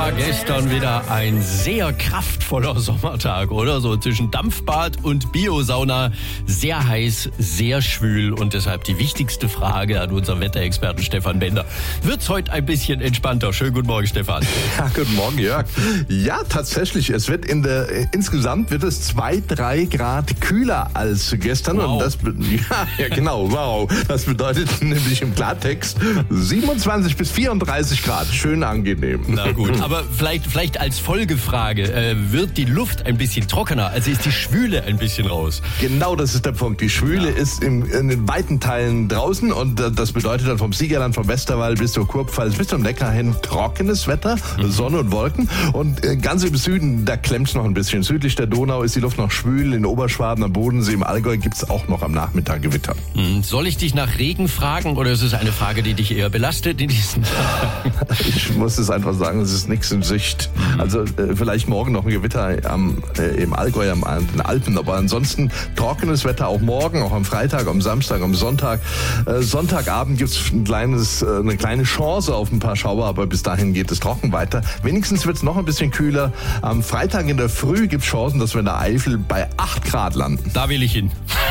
war gestern wieder ein sehr kraftvoller Sommertag, oder? So zwischen Dampfbad und Biosauna. Sehr heiß, sehr schwül und deshalb die wichtigste Frage an unseren Wetterexperten Stefan Bender. Wird's heute ein bisschen entspannter? Schönen guten Morgen, Stefan. Ja, guten Morgen, Jörg. Ja, tatsächlich. Es wird insgesamt wird es 2-3 Grad kühler als gestern. Wow. Und das, ja, genau, wow. Das bedeutet nämlich im Klartext 27 bis 34 Grad. Schön angenehm. Na gut, aber vielleicht als Folgefrage, wird die Luft ein bisschen trockener? Also ist die Schwüle ein bisschen raus? Genau, das ist der Punkt. Die Schwüle ist in den weiten Teilen draußen und das bedeutet dann vom Siegerland, vom Westerwald bis zur Kurpfalz, bis zum Neckar hin trockenes Wetter, Sonne und Wolken. Und ganz im Süden, da klemmt es noch ein bisschen. Südlich der Donau ist die Luft noch schwül, in Oberschwaben, am Bodensee, im Allgäu gibt es auch noch am Nachmittag Gewitter. Soll ich dich nach Regen fragen oder ist es eine Frage, die dich eher belastet in diesen Tagen? Ich muss es einfach sagen, es ist nichts in Sicht. Also vielleicht morgen noch ein Gewitter im Allgäu, an den Alpen, aber ansonsten trockenes Wetter auch morgen, auch am Freitag, am Samstag, am Sonntag. Sonntagabend gibt es eine kleine Chance auf ein paar Schauer, aber bis dahin geht es trocken weiter. Wenigstens wird es noch ein bisschen kühler. Am Freitag in der Früh gibt es Chancen, dass wir in der Eifel bei 8 Grad landen. Da will ich hin.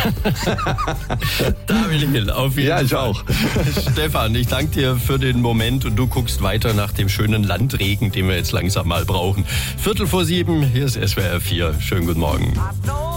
Da will ich hin, auf jeden Fall. Ja, ich auch. Stefan, ich danke dir für den Moment und du guckst weiter nach dem schönen Landregen, den wir jetzt langsam mal brauchen. 6:45, hier ist SWR 4. Schönen guten Morgen.